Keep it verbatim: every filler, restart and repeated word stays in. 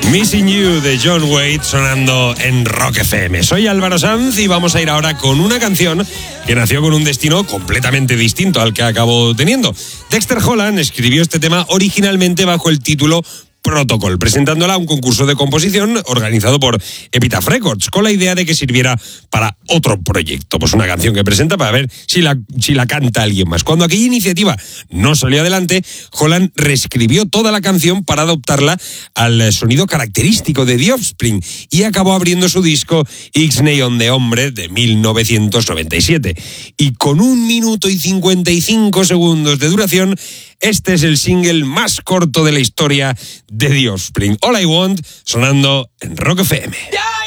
Missing You de John Waite sonando en Rock F M. Soy Álvaro Sanz y vamos a ir ahora con una canción que nació con un destino completamente distinto al que acabó teniendo. Dexter Holland escribió este tema originalmente bajo el título Protocol, presentándola a un concurso de composición organizado por Epitaph Records, con la idea de que sirviera para otro proyecto. Pues una canción que presenta para ver si la, si la canta alguien más. Cuando aquella iniciativa no salió adelante, Holland reescribió toda la canción para adoptarla al sonido característico de The Offspring y acabó abriendo su disco Ixnay on the Hombre de mil novecientos noventa y siete. Y con un minuto y cincuenta y cinco segundos de duración, este es el single más corto de la historia de The Offspring. All I Want, sonando en Rock F M.